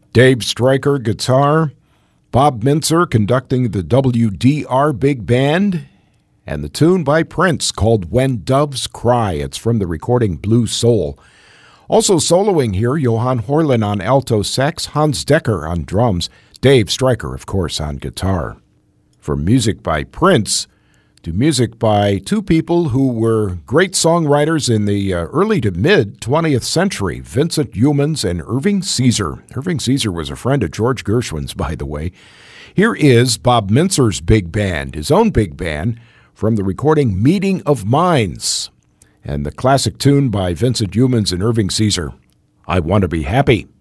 Dave Stryker, guitar. Bob Mintzer conducting the WDR Big Band. And the tune by Prince called When Doves Cry. It's from the recording Blue Soul. Also soloing here, Johan Horlin on alto sax, Hans Decker on drums, Dave Stryker, of course, on guitar. From music by Prince to music by two people who were great songwriters in the early to mid-20th century, Vincent Youmans and Irving Caesar. Irving Caesar was a friend of George Gershwin's, by the way. Here is Bob Mintzer's big band, his own big band, from the recording Meeting of Minds, and the classic tune by Vincent Youmans and Irving Caesar, I Want to Be Happy.